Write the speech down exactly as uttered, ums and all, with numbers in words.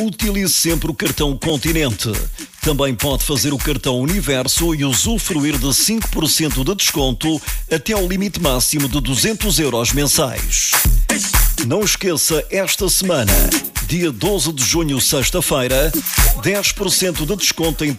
Utilize sempre o cartão Continente. Também pode fazer o cartão Universo e usufruir de cinco por cento de desconto até ao limite máximo de duzentos euros mensais. Não esqueça, esta semana, dia doze de junho, sexta-feira, dez por cento de desconto em